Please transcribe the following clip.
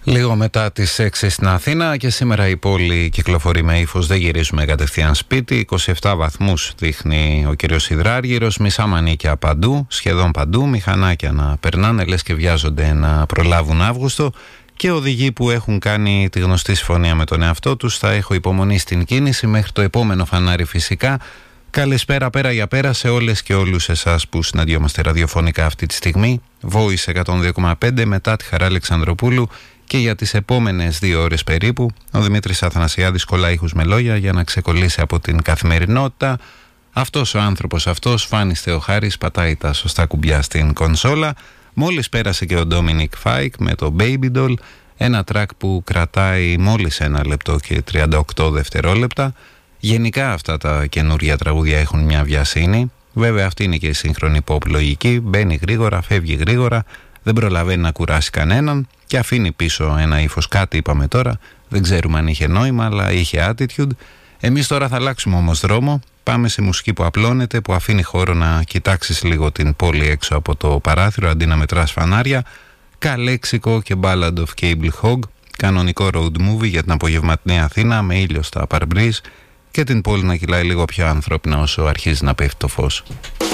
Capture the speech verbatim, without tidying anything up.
Λίγο μετά τις έξι στην Αθήνα και σήμερα η πόλη κυκλοφορεί με ύφος, δεν γυρίζουμε κατευθείαν σπίτι. είκοσι επτά βαθμούς δείχνει ο κύριος Ιδράργυρος, μισά μανίκια παντού, σχεδόν παντού, μηχανάκια να περνάνε λες και βιάζονται να προλάβουν Αύγουστο και οδηγοί που έχουν κάνει τη γνωστή συμφωνία με τον εαυτό τους θα έχω υπομονή στην κίνηση μέχρι το επόμενο φανάρι φυσικά. Καλησπέρα πέρα για πέρα σε όλες και όλους εσάς που συναντιόμαστε ραδιοφωνικά αυτή τη στιγμή. Voice εκατόν δύο κόμμα πέντε μετά τη Χαρά Αλεξανδροπούλου. Και για τις επόμενες δύο ώρες περίπου ο Δημήτρης Αθανασιάδης κολλάει ήχους με λόγια για να ξεκολλήσει από την καθημερινότητα. Αυτός ο άνθρωπος αυτός, Φάνης Θεοχάρης, πατάει τα σωστά κουμπιά στην κονσόλα. Μόλις πέρασε και ο Ντόμινικ Φάικ με το Baby Doll, ένα τρακ που κρατάει μόλις ένα λεπτό και τριάντα οκτώ δευτερόλεπτα. Γενικά αυτά τα καινούργια τραγούδια έχουν μια βιασύνη. Βέβαια αυτή είναι και η σύγχρονη pop λογική, μπαίνει γρήγορα, φεύγει γρήγορα, δεν προλαβαίνει να κουράσει κανέναν και αφήνει πίσω ένα ύφος. Κάτι είπαμε τώρα, δεν ξέρουμε αν είχε νόημα, αλλά είχε attitude. Εμείς τώρα θα αλλάξουμε όμως δρόμο, πάμε σε μουσική που απλώνεται, που αφήνει χώρο να κοιτάξεις λίγο την πόλη έξω από το παράθυρο αντί να μετράς φανάρια. Καλέξικο και Ballad of Cable Hog, κανονικό road movie για την απογευματινή Αθήνα με ήλιο στα παρμπρίζ και την πόλη να κυλάει λίγο πιο ανθρώπινα όσο αρχίζει να πέφτει το φως.